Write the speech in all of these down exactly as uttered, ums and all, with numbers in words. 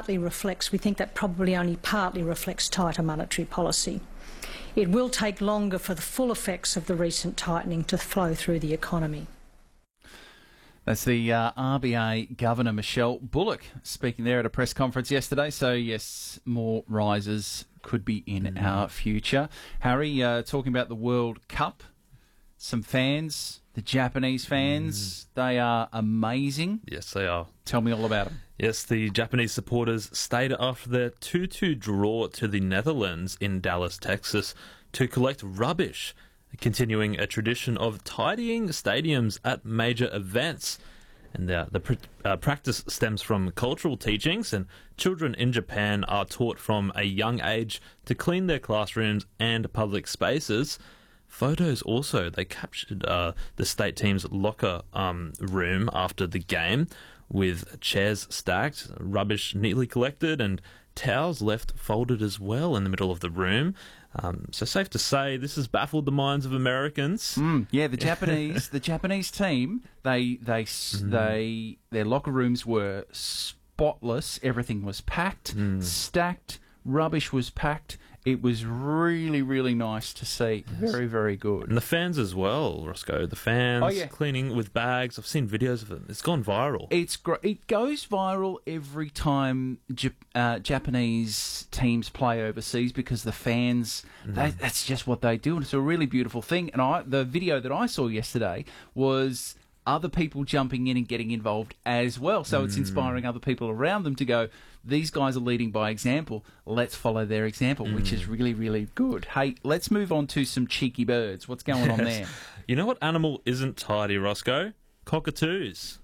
reflects, we think that probably only partly reflects tighter monetary policy. It will take longer for the full effects of the recent tightening to flow through the economy. That's the uh, R B A Governor, Michelle Bullock, speaking there at a press conference yesterday. So, yes, more rises could be in mm. our future. Harry, uh, talking about the World Cup, some fans, the Japanese fans, mm. they are amazing. Yes, they are. Tell me all about them. Yes, the Japanese supporters stayed after their two two draw to the Netherlands in Dallas, Texas, to collect rubbish, continuing a tradition of tidying stadiums at major events. And the, the pr- uh, practice stems from cultural teachings, and children in Japan are taught from a young age to clean their classrooms and public spaces. Photos also, they captured uh, the state team's locker um, room after the game, with chairs stacked, rubbish neatly collected, and towels left folded as well in the middle of the room. Um, so safe to say, this has baffled the minds of Americans. Mm, yeah, the Japanese, the Japanese team, they they mm. they their locker rooms were spotless. Everything was packed, mm. stacked. Rubbish was packed. It was really, really nice to see. Yes. Very, very good. And the fans as well, Roscoe. The fans oh, yeah. cleaning with bags. I've seen videos of it. It's gone viral. It's gr- It goes viral every time J- uh, Japanese teams play overseas, because the fans, mm. they, that's just what they do. And it's a really beautiful thing. And I, the video that I saw yesterday was other people jumping in and getting involved as well. So mm. it's inspiring other people around them to go, these guys are leading by example. Let's follow their example, mm. which is really, really good. Hey, let's move on to some cheeky birds. What's going on there? You know what animal isn't tidy, Roscoe? Cockatoos.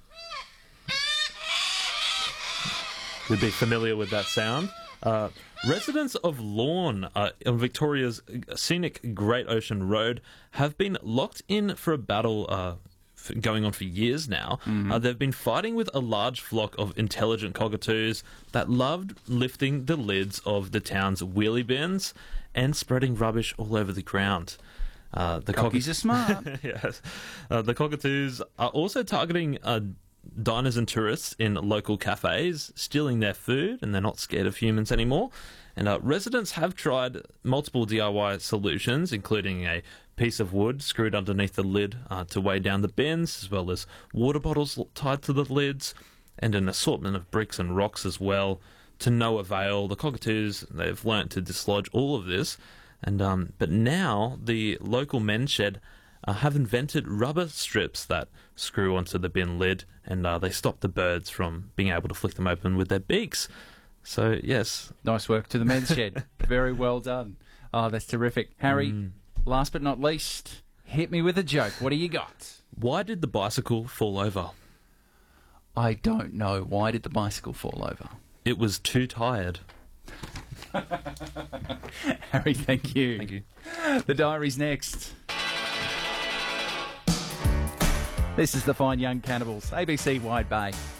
You'd be familiar with that sound. Uh, residents of Lorne uh, on Victoria's scenic Great Ocean Road have been locked in for a battle uh, going on for years now. Mm-hmm. Uh, they've been fighting with a large flock of intelligent cockatoos that loved lifting the lids of the town's wheelie bins and spreading rubbish all over the ground. Uh, the Cockies cock- are smart. Yes. Uh, the cockatoos are also targeting uh, diners and tourists in local cafes, stealing their food, and they're not scared of humans anymore. And uh, residents have tried multiple D I Y solutions, including a piece of wood screwed underneath the lid uh, to weigh down the bins, as well as water bottles tied to the lids, and an assortment of bricks and rocks as well, to no avail. The cockatoos, they've learnt to dislodge all of this, and um, but now the local men's shed uh, have invented rubber strips that screw onto the bin lid, and uh, they stop the birds from being able to flick them open with their beaks. So, yes. Nice work to the men's shed. Very well done. Oh, that's terrific. Harry, mm. last but not least, hit me with a joke. What do you got? Why did the bicycle fall over? I don't know. Why did the bicycle fall over? It was too tired. Harry, thank you. Thank you. The diary's next. This is the Fine Young Cannibals, A B C Wide Bay.